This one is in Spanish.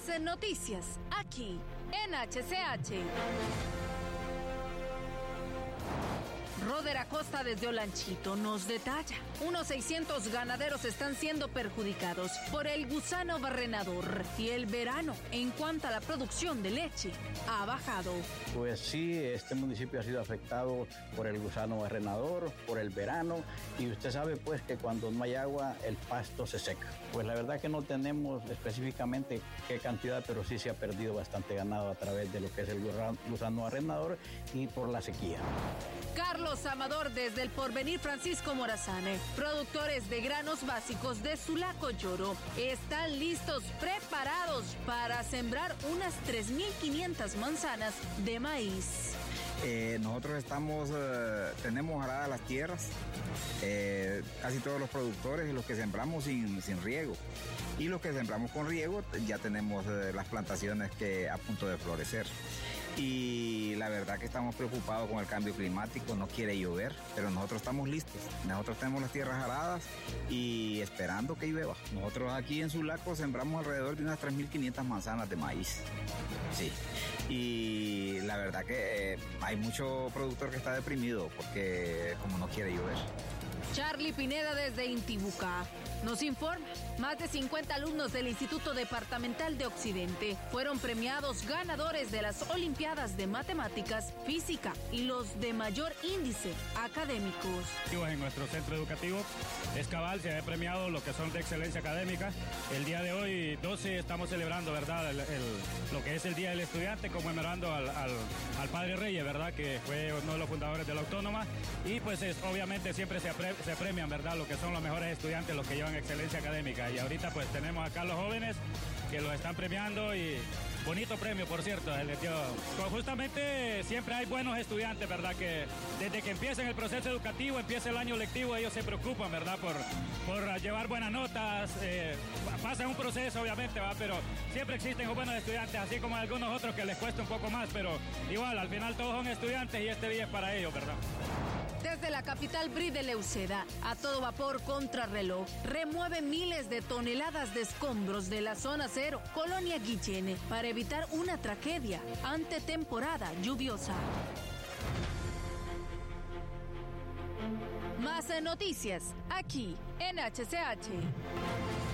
noticias, aquí en HCH. Roder Acosta desde Olanchito nos detalla. Unos 600 ganaderos están siendo perjudicados por el gusano barrenador y el verano en cuanto a la producción de leche ha bajado. Pues sí, este municipio ha sido afectado por el gusano barrenador, por el verano, y usted sabe pues que cuando no hay agua el pasto se seca. Pues la verdad que no tenemos específicamente qué cantidad, pero sí se ha perdido bastante ganado a través de lo que es el gusano barrenador y por la sequía. Carlos Amador desde el Porvenir Francisco Morazane. Productores de granos básicos de Sulaco Lloro están listos, preparados para sembrar unas 3.500 manzanas de maíz. Nosotros tenemos aradas las tierras, casi todos los productores, los que sembramos sin riego. Y los que sembramos con riego ya tenemos las plantaciones que a punto de florecer. Y la verdad que estamos preocupados con el cambio climático, no quiere llover, pero nosotros estamos listos. Nosotros tenemos las tierras aradas y esperando que llueva. Nosotros aquí en Sulaco sembramos alrededor de unas 3.500 manzanas de maíz. Sí. Y la verdad que hay mucho productor que está deprimido porque como no quiere llover. Charlie Pineda desde Intibucá nos informa. Más de 50 alumnos del Instituto Departamental de Occidente fueron premiados ganadores de las Olimpiadas de Matemáticas, Física y los de mayor índice académicos. En nuestro centro educativo Escabal se ha premiado lo que son de excelencia académica. El día de hoy, 12, estamos celebrando, ¿verdad?, lo que es el Día del Estudiante, conmemorando al Padre Reyes, ¿verdad?, que fue uno de los fundadores de la Autónoma. Y pues obviamente siempre se premian, ¿verdad?, lo que son los mejores estudiantes, los que llevan excelencia académica. Y ahorita pues tenemos acá a los jóvenes que los están premiando y bonito premio, por cierto. Pues justamente siempre hay buenos estudiantes, ¿verdad? Que desde que empiezan el proceso educativo, empieza el año lectivo, ellos se preocupan, ¿verdad? Por llevar buenas notas. Pasa un proceso, obviamente, ¿va? Pero siempre existen buenos estudiantes, así como algunos otros que les cuesta un poco más, pero igual, al final todos son estudiantes y este día es para ellos, ¿verdad? Desde la capital Bride Leuceda, a todo vapor contrarreloj, remueve miles de toneladas de escombros de la zona cero, Colonia Guillén, para evitar una tragedia ante temporada lluviosa. Más noticias, aquí en HCH.